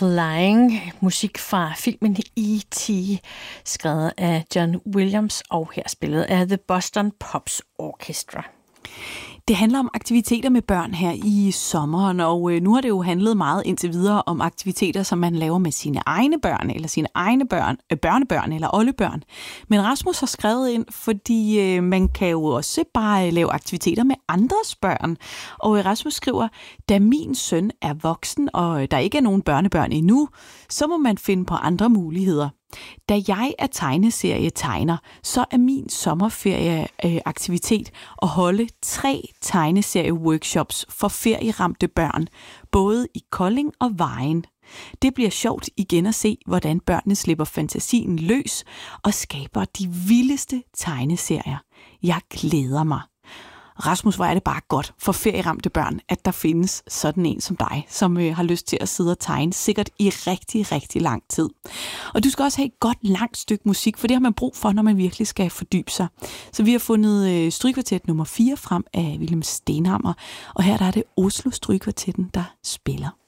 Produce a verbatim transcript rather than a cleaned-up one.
Flying, musik fra filmen E T, skrevet af John Williams og her spillet af The Boston Pops Orchestra. Det handler om aktiviteter med børn her i sommeren, og nu har det jo handlet meget indtil videre om aktiviteter, som man laver med sine egne børn, eller sine egne børn, øh, børnebørn eller oldebørn. Men Rasmus har skrevet ind, fordi øh, man kan jo også bare lave aktiviteter med andres børn. Og Rasmus skriver, da min søn er voksen, og der ikke er nogen børnebørn endnu, så må man finde på andre muligheder. Da jeg er tegneserietegner, så er min sommerferieaktivitet at holde tre tegneserieworkshops for ferieramte børn, både i Kolding og Vejen. Det bliver sjovt igen at se, hvordan børnene slipper fantasien løs og skaber de vildeste tegneserier. Jeg glæder mig. Rasmus, hvor er det bare godt for ferieramte børn, at der findes sådan en som dig, som øh, har lyst til at sidde og tegne, sikkert i rigtig, rigtig lang tid. Og du skal også have et godt langt stykke musik, for det har man brug for, når man virkelig skal fordybe sig. Så vi har fundet øh, Strygekvartet nummer fire frem af Wilhelm Stenhammer, og her der er det Oslo Strygekvartetten, der spiller.